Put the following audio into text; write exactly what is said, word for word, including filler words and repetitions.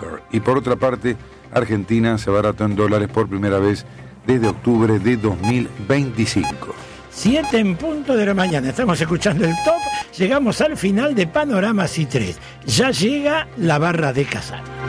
Paper. Y por otra parte, Argentina se abarató en dólares por primera vez desde octubre de dos mil veinticinco. Siete en punto de la mañana, estamos escuchando el top, llegamos al final de Panorama C tres. Ya llega la barra de Casal.